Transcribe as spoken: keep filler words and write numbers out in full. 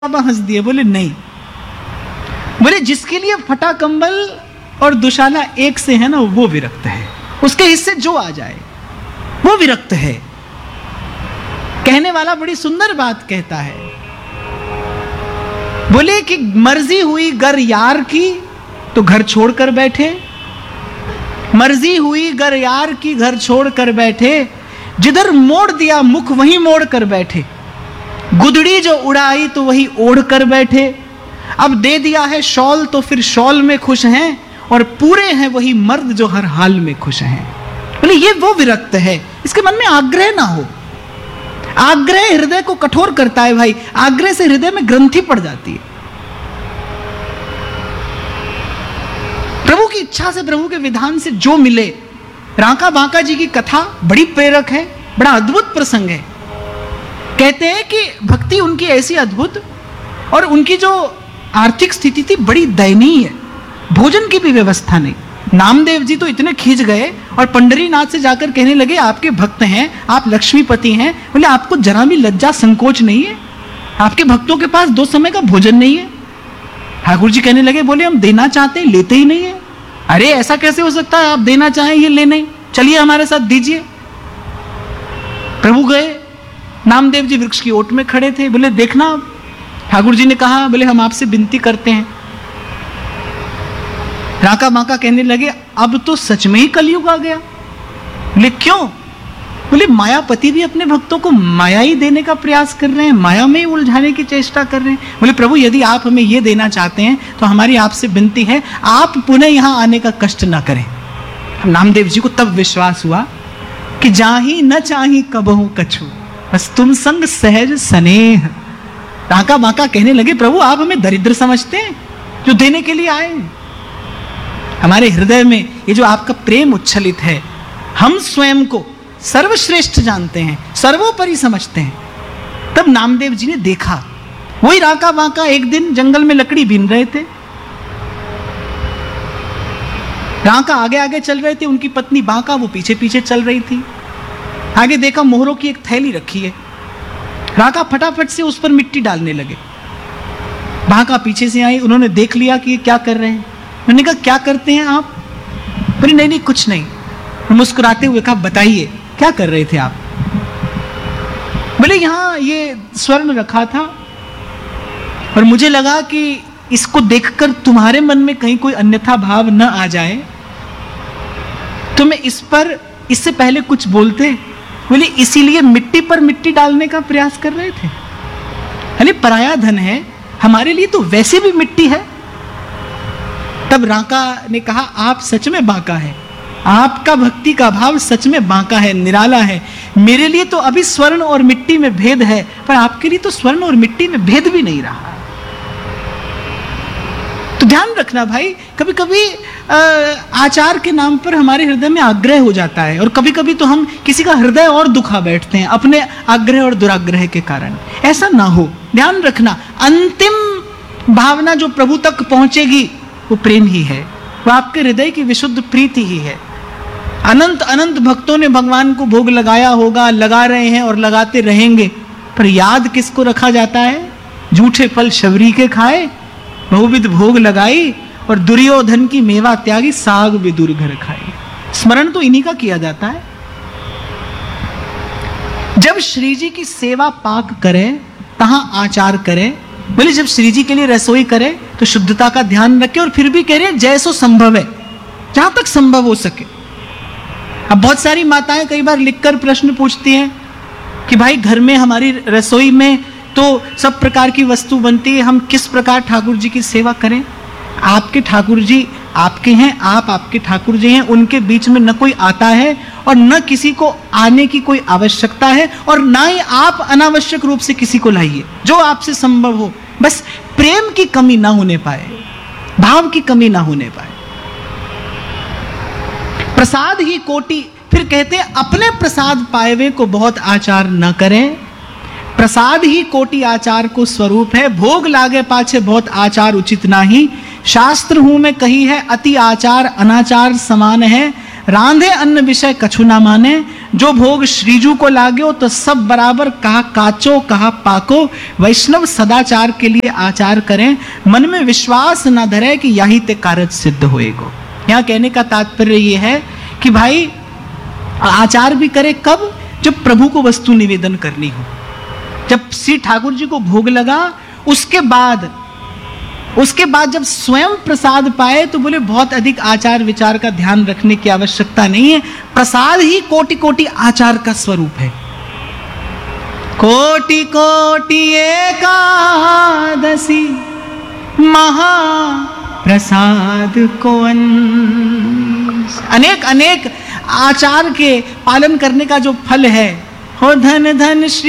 बाबा हंस दिए, बोले नहीं, बोले जिसके लिए फटा कंबल और दुशाला एक से है ना वो विरक्त है, उसके हिस्से जो आ जाए वो विरक्त है। कहने वाला बड़ी सुंदर बात कहता है, बोले कि मर्जी हुई गर यार की तो घर छोड़कर बैठे, मर्जी हुई गर यार की घर छोड़कर बैठे, जिधर मोड़ दिया मुख वहीं मोड़ कर बैठे, गुदड़ी जो उड़ाई तो वही ओढ़ कर बैठे, अब दे दिया है शॉल तो फिर शॉल में खुश हैं, और पूरे हैं वही मर्द जो हर हाल में खुश हैं। बोले ये वो विरक्त है, इसके मन में आग्रह ना हो। आग्रह हृदय को कठोर करता है भाई, आग्रह से हृदय में ग्रंथि पड़ जाती है। प्रभु की इच्छा से, प्रभु के विधान से जो मिले। रांका बांका जी की कथा बड़ी प्रेरक है, बड़ा अद्भुत प्रसंग है। कहते हैं कि भक्ति उनकी ऐसी अद्भुत, और उनकी जो आर्थिक स्थिति थी बड़ी दयनीय है, भोजन की भी व्यवस्था नहीं। नामदेव जी तो इतने खींच गए और पंडरीनाथ से जाकर कहने लगे आपके भक्त हैं, आप लक्ष्मीपति हैं, बोले आपको जरा भी लज्जा संकोच नहीं है, आपके भक्तों के पास दो समय का भोजन नहीं है। ठाकुर जी कहने लगे, बोले हम देना चाहते हैं लेते ही नहीं है। अरे ऐसा कैसे हो सकता है, आप देना चाहें ये ले नहीं, चलिए हमारे साथ दीजिए। प्रभु गए, नामदेव जी वृक्ष की ओट में खड़े थे, बोले देखना। ठाकुर जी ने कहा, बोले हम आपसे विनती करते हैं। राका बांका कहने लगे अब तो सच में ही कलयुग आ गया। बोले क्यों? बोले मायापति भी अपने भक्तों को माया ही देने का प्रयास कर रहे हैं, माया में ही उलझाने की चेष्टा कर रहे हैं। बोले प्रभु यदि आप हमें ये देना चाहते हैं तो हमारी आपसे विनती है आप पुनः यहां आने का कष्ट ना करें। नामदेव जी को तब विश्वास हुआ कि जाही न चाही कबहू कछु, बस तुम संग सहज स्नेह। राका बांका कहने लगे प्रभु आप हमें दरिद्र समझते हैं जो देने के लिए आए? हमारे हृदय में ये जो आपका प्रेम उच्छलित है, हम स्वयं को सर्वश्रेष्ठ जानते हैं, सर्वोपरि समझते हैं। तब नामदेव जी ने देखा, वही राका बांका एक दिन जंगल में लकड़ी बीन रहे थे। राका आगे आगे चल रहे थे, उनकी पत्नी बांका वो पीछे पीछे चल रही थी। आगे देखा मोहरों की एक थैली रखी है, राका फटाफट से उस पर मिट्टी डालने लगे। बांका पीछे से आई, उन्होंने देख लिया कि ये क्या कर रहे हैं। उन्होंने कहा क्या करते हैं आप? बोले नहीं नहीं कुछ नहीं। मुस्कुराते हुए कहा बताइए क्या कर रहे थे आप? बोले यहाँ ये स्वर्ण रखा था और मुझे लगा कि इसको देखकर तुम्हारे मन में कहीं कोई अन्यथा भाव न आ जाए तो मैं इस पर इससे पहले कुछ बोलते। बोले इसीलिए मिट्टी पर मिट्टी डालने का प्रयास कर रहे थे। अरे पराया धन है, हमारे लिए तो वैसे भी मिट्टी है। तब राका ने कहा आप सच में बांका है, आपका भक्ति का भाव सच में बांका है, निराला है। मेरे लिए तो अभी स्वर्ण और मिट्टी में भेद है, पर आपके लिए तो स्वर्ण और मिट्टी में भेद भी नहीं रहा। तो ध्यान रखना भाई, कभी कभी आचार के नाम पर हमारे हृदय में आग्रह हो जाता है, और कभी कभी तो हम किसी का हृदय और दुखा बैठते हैं अपने आग्रह और दुराग्रह के कारण। ऐसा ना हो, ध्यान रखना। अंतिम भावना जो प्रभु तक पहुंचेगी वो प्रेम ही है, वो आपके हृदय की विशुद्ध प्रीति ही है। अनंत अनंत भक्तों ने भगवान को भोग लगाया होगा, लगा रहे हैं और लगाते रहेंगे, पर याद किसको रखा जाता है? झूठे फल शबरी के खाए, बहुविध भोग लगाई, और दुर्योधन की मेवा त्यागी, साग विदुर घर खाई। स्मरण तो इन्हीं का किया जाता है। जब श्री जी की सेवा पाक करें तहां आचार करें। बोले जब श्री जी के लिए रसोई करे तो शुद्धता का ध्यान रखे, और फिर भी कह रहे हैं जैसो संभव है, जहां तक संभव हो सके। अब बहुत सारी माताएं कई बार लिखकर प्रश्न पूछती हैं कि भाई घर में हमारी रसोई में तो सब प्रकार की वस्तु बनती है, हम किस प्रकार ठाकुर जी की सेवा करें? आपके ठाकुर जी आपके हैं, आप आपके ठाकुर जी हैं, उनके बीच में न कोई आता है और न किसी को आने की कोई आवश्यकता है, और ना ही आप अनावश्यक रूप से किसी को लाइए। जो आपसे संभव हो, बस प्रेम की कमी ना होने पाए, भाव की कमी ना होने पाए। प्रसाद ही कोटि, फिर कहते हैं अपने प्रसाद पाएवे को बहुत आचार न करें। प्रसाद ही कोटि आचार को स्वरूप है, भोग लागे पाछे बहुत आचार उचित नाही। शास्त्र हूं में कही है अति आचार अनाचार समान है, रांधे अन्न विषय कछु ना माने, जो भोग श्रीजू को लागो तो सब बराबर, कहा काचो कहा पाको, वैष्णव सदाचार के लिए आचार करें, मन में विश्वास न धरे कि यही ते कारज सिद्ध होएगो। यहाँ कहने का तात्पर्य यह है कि भाई आचार भी करे कब, जब प्रभु को वस्तु निवेदन करनी हो। जब श्री ठाकुर जी को भोग लगा उसके बाद उसके बाद जब स्वयं प्रसाद पाए तो बोले बहुत अधिक आचार विचार का ध्यान रखने की आवश्यकता नहीं है, प्रसाद ही कोटि कोटि आचार का स्वरूप है। कोटि कोटि एकादशी महा प्रसाद को अंश। अनेक अनेक आचार के पालन करने का जो फल है, हो धन धन श्री